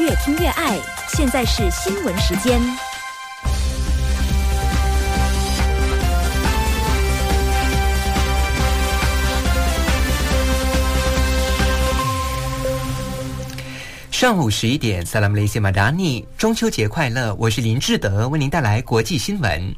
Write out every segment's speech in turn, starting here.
越听越爱。现在是新闻时间。 上午11点 Salam Malaysia Madani， 中秋节快乐，我是林志德，为您带来国际新闻。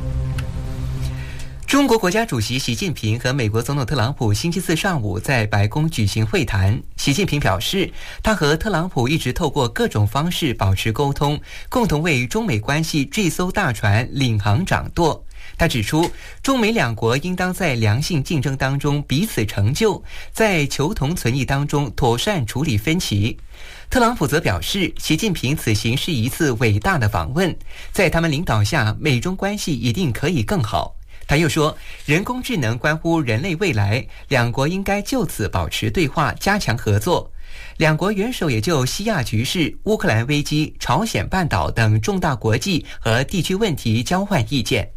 中国国家主席习近平和美国总统特朗普星期四上午在白宫举行会谈。习近平表示，他和特朗普一直透过各种方式保持沟通，共同为中美关系这艘大船领航掌舵。他指出，中美两国应当在良性竞争当中彼此成就，在求同存异当中妥善处理分歧。特朗普则表示，习近平此行是一次伟大的访问，在他们领导下，美中关系一定可以更好。他又说，人工智能关乎人类未来，两国应该就此保持对话，加强合作。两国元首也就西亚局势、乌克兰危机、朝鲜半岛等重大国际和地区问题交换意见。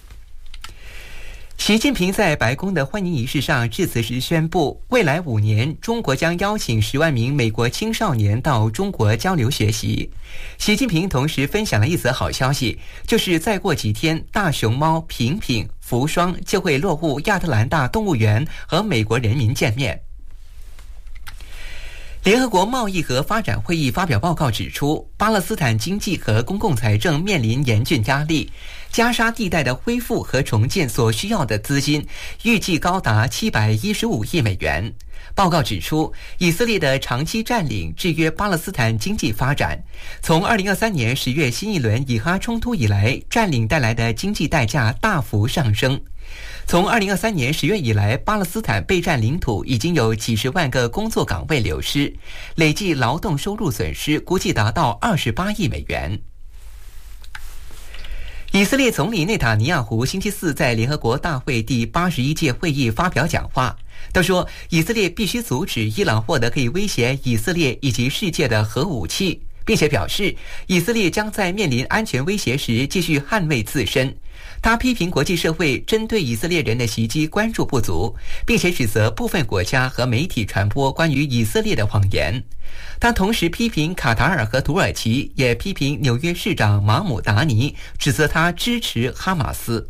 习近平在白宫的欢迎仪式上致辞时宣布，未来5年，中国将邀请10万名美国青少年到中国交流学习。习近平同时分享了一则好消息，就是再过几天，大熊猫平平、福双就会落户亚特兰大动物园和美国人民见面。联合国贸易和发展会议发表报告指出，巴勒斯坦经济和公共财政面临严峻压力，加沙地带的恢复和重建所需要的资金预计高达715亿美元。报告指出，以色列的长期占领制约巴勒斯坦经济发展。从2023年10月新一轮以哈冲突以来，占领带来的经济代价大幅上升。从2023年10月以来，巴勒斯坦备占领土已经有几十万个工作岗位流失，累计劳动收入损失估计达到28亿美元。以色列总理内塔尼亚胡星期四在联合国大会第81届会议发表讲话，他说，以色列必须阻止伊朗获得可以威胁以色列以及世界的核武器，并且表示，以色列将在面临安全威胁时继续捍卫自身。他批评国际社会针对以色列人的袭击关注不足，并且指责部分国家和媒体传播关于以色列的谎言。他同时批评卡塔尔和土耳其，也批评纽约市长马姆达尼，指责他支持哈马斯。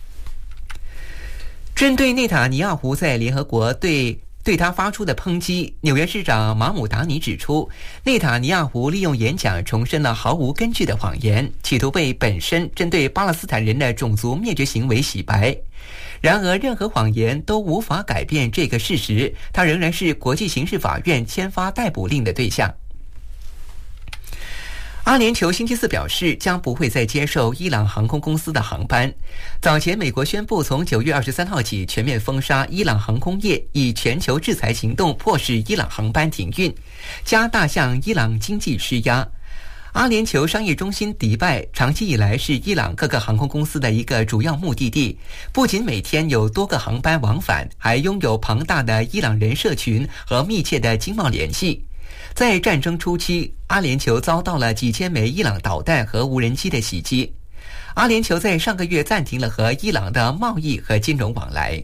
针对内塔尼亚胡在联合国对他发出的抨击，纽约市长马姆达尼指出，内塔尼亚胡利用演讲重申了毫无根据的谎言，企图为本身针对巴勒斯坦人的种族灭绝行为洗白。然而，任何谎言都无法改变这个事实，他仍然是国际刑事法院签发逮捕令的对象。阿联酋星期四表示，将不会再接受伊朗航空公司的航班。早前，美国宣布从9月23号起全面封杀伊朗航空业，以全球制裁行动迫使伊朗航班停运，加大向伊朗经济施压。阿联酋商业中心迪拜长期以来是伊朗各个航空公司的一个主要目的地，不仅每天有多个航班往返，还拥有庞大的伊朗人社群和密切的经贸联系。在战争初期，阿联酋遭到了几千枚伊朗导弹和无人机的袭击。阿联酋在上个月暂停了和伊朗的贸易和金融往来。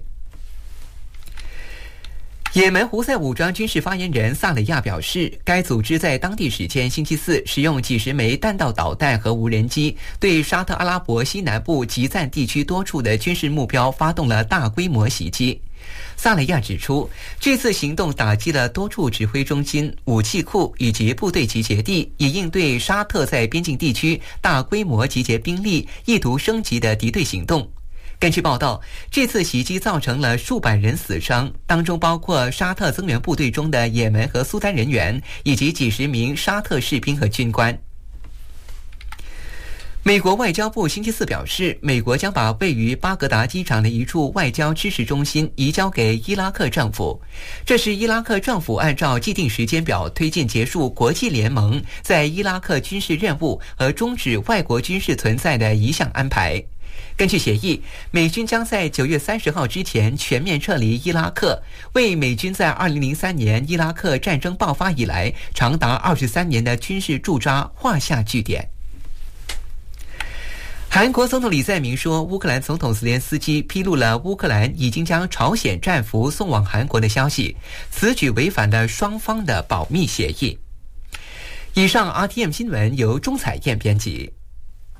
也门胡塞武装军事发言人萨雷亚表示，该组织在当地时间星期四使用几十枚弹道导弹和无人机，对沙特阿拉伯西南部吉赞地区多处的军事目标发动了大规模袭击。萨雷亚指出，这次行动打击了多处指挥中心、武器库以及部队集结地，以应对沙特在边境地区大规模集结兵力、意图升级的敌对行动。根据报道，这次袭击造成了数百人死伤，当中包括沙特增援部队中的也门和苏丹人员，以及几十名沙特士兵和军官。美国外交部星期四表示，美国将把位于巴格达机场的一处外交支持中心移交给伊拉克政府。这是伊拉克政府按照既定时间表推进结束国际联盟在伊拉克军事任务和终止外国军事存在的一项安排。根据协议，美军将在9月30号之前全面撤离伊拉克，为美军在2003年伊拉克战争爆发以来长达23年的军事驻扎画下句点。韩国总统李在明说，乌克兰总统泽连斯基披露了乌克兰已经将朝鲜战俘送往韩国的消息，此举违反了双方的保密协议。 以上 RTM 新闻由钟彩燕编辑。